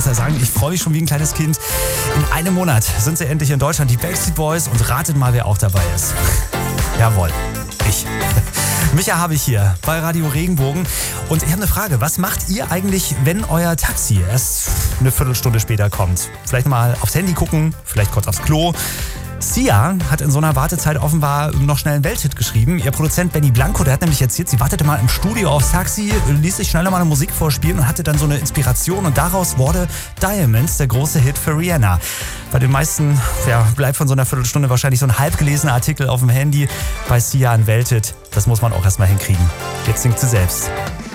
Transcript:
muss ja sagen, ich freue mich schon wie ein kleines Kind. In einem Monat sind sie endlich in Deutschland, die Backstreet Boys. Und ratet mal, wer auch dabei ist. Jawohl, ich. Micha habe ich hier bei Radio Regenbogen. Und ich habe eine Frage. Was macht ihr eigentlich, wenn euer Taxi erst eine Viertelstunde später kommt? Vielleicht mal aufs Handy gucken, vielleicht kurz aufs Klo. Sia hat in so einer Wartezeit offenbar noch schnell einen Welthit geschrieben. Ihr Produzent Benny Blanco, der hat nämlich erzählt, sie wartete mal im Studio aufs Taxi, ließ sich schnell mal eine Musik vorspielen und hatte dann so eine Inspiration. Und daraus wurde Diamonds der große Hit für Rihanna. Bei den meisten bleibt von so einer Viertelstunde wahrscheinlich so ein halb gelesener Artikel auf dem Handy. Bei Sia ein Welthit, das muss man auch erstmal hinkriegen. Jetzt singt sie selbst.